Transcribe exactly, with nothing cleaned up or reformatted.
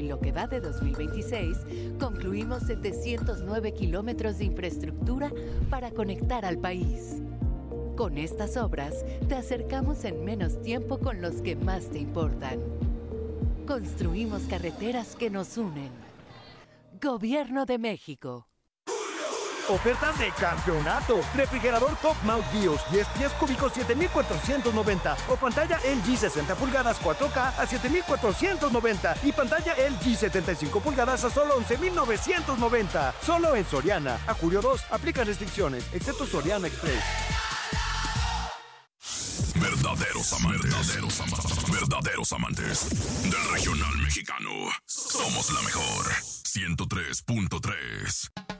lo que va de dos mil veintiséis, concluimos setecientos nueve kilómetros de infraestructura para conectar al país. Con estas obras, te acercamos en menos tiempo con los que más te importan. Construimos carreteras que nos unen. Gobierno de México. Ofertas de campeonato. Refrigerador Top Mount Bios diez pies cúbicos siete mil cuatrocientos noventa o pantalla L G sesenta pulgadas cuatro K a siete mil cuatrocientos noventa y pantalla L G setenta y cinco pulgadas a solo once mil novecientos noventa. Solo en Soriana. A julio dos aplican restricciones, excepto Soriana Express. Verdaderos amantes, verdaderos amantes, verdaderos amantes del regional mexicano. Somos la mejor. ciento tres punto tres.